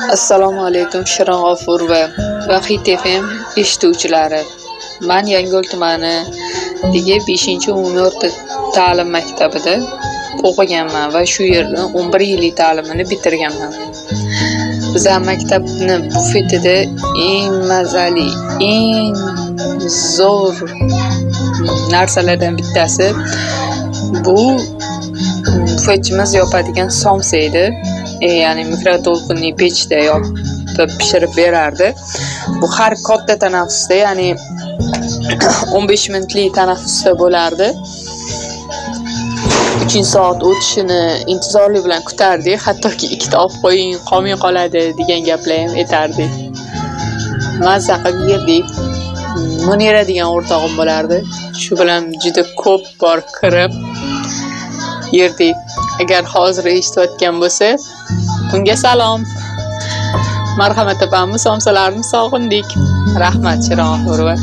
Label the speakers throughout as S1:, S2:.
S1: Assalomu alaykum Shirin G'ofur va Vahid FM eshituvchilari. Men Yangiyo'l tumanidagi 5-umumiy o'rta ta'lim maktabida o'qiganman va shu yerda 11 yillik ta'limini bitirganman. Bizning maktabni bufetida eng mazali, eng zo'r narsalardan bittasi bu bufetchimiz yopadigan somsa edi. Ya'ni mikroto'lqinli pechda yopib pishirib berardi. Bu har katta tanaffusda, ya'ni 15 minutlik tanaffusda bo'lardi. 3 soat o'tishini intizorlik bilan kutardik. Hattoki ikkita olib qo'ying, qolmay qoladi degan gaplar ham aytardik. Mazza qilib yerdik. Munira degan o'rtog'im bo'lardi. Shu bilan juda ko'p bor kirib yerdik. Agar hozir eshitayotgan bo'lsa, unga salom. Marhamat opamni somsalarni sog'indik. Rahmat Shirin G'ofurova.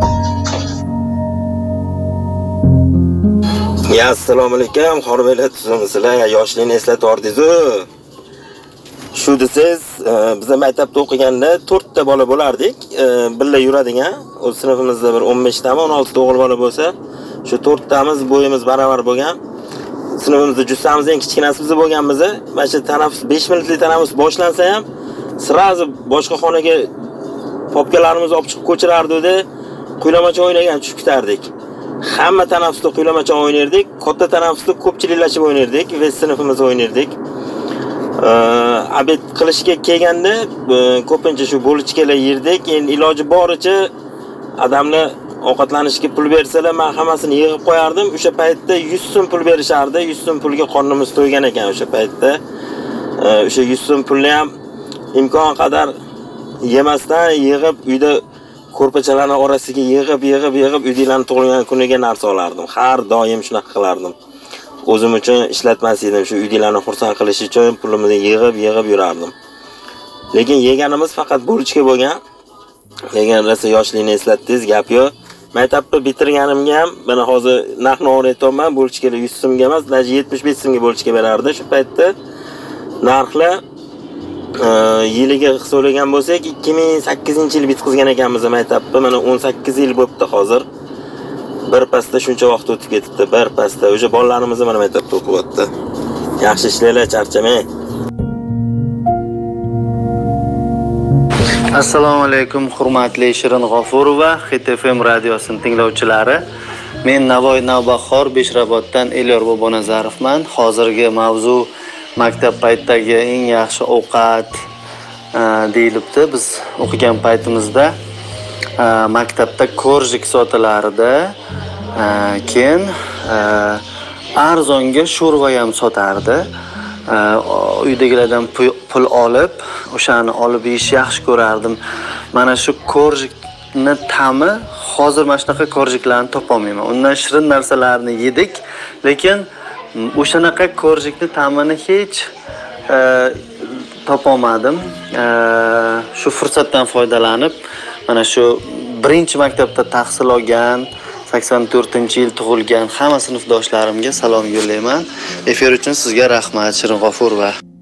S2: Assalomu alaykum. Xorbelar tuzimsizlar, yoshlikni eslatordingiz-ku. Shu desiz, biz maktabda o'qiganda 4 ta bola bo'lardik. Birga yuradigan. O'z sinfimizda bir 15 tami, 16 ta o'g'il bola bo'lsa, shu 4 tamiz bo'yimiz baravar bo'lgan. Sinfimizda jussamiz eng kichkinasi biz bo'lganmiz. Mana shu tanaffus 5 minutlik tanaffus boshlansa ham, sirazi boshqa xonaga popkalarimizni olib chiqib ko'chirardik-da, quylamacha o'ynagan tushib ketardik. Hamma tanaffusda quylamacha o'ynardik, katta tanaffusda ko'pchiliklashib o'ynardik va sinfimizda o'ynardik. Abed qilishga kelganda ko'pincha shu bo'lichkalar yerdik. Endi iloji boricha odamlar ovqatlanishga pul bersalar, men hammasini yig'ib qo'yardim. O'sha paytda 100 so'm pul berishardi. 100 so'm pulga qornimiz to'ygan ekan o'sha paytda. O'sha 100 so'm pulni ham imkon qadar yemasdan yig'ib, uyda ko'rpachalarning orasiga yig'ib, uydalarni tug'ilgan kuniga narsa olardim. Har doim shunaqa qilardim. O'zim uchun ishlatmas edim. Shu uydalarni xursand qilish uchun pulimizni yig'ib yurardim. Lekin yeganimiz faqat bo'lichka bo'lgan. Lekin rosa yoshlikni eslatdingiz, gap yo'q. Maktabni bitirganimga ham mana hozir narx-navoni aytayapman, bo'lichkalar 100 so'mga emas, даже 75 so'mga bo'lichka berardi. Shu paytda narxlar yiliga hisoblagan bo'lsak, 2008-yil bitkizgan ekanmiz maktabni. Mana 18 yil bo'libdi hozir. Bir pasda shuncha vaqt o'tib ketibdi, bir pasda. O'sha bolalarimiz mana maktabda o'qiyapti. Yaxshi ishlanglar, charchamang.
S3: Assalomu alaykum hurmatli Shirin G'ofurova, HTFM radiosining tinglovchilari. Men Navoiy Navbahor Beshraboddan Elyor Bobonazarevman. Hozirgi mavzu maktab paytidagi eng yaxshi ovqat deyilibdi. Biz o'qigan paytimizda maktabda korjik sotilardi. Keyin arzonga sho'rva ham sotardi. Uydagilardan pul olib, o'shani olib yeyish yaxshi ko'rardim. Mana shu korjikni ta'mi hozir mana shunaqa korjiklarni topolmayman. Undan shirin narsalarni yedik, lekin o'shanaqa korjikni ta'mini hech topolmadim. Shu fursatdan foydalanib, mana shu birinchi maktabda tahsil olgan, 84-yil tug'ilgan hamma sinfdoshlarimga salom yo'llayman. Efir uchun sizga rahmat Shirin G'ofurova.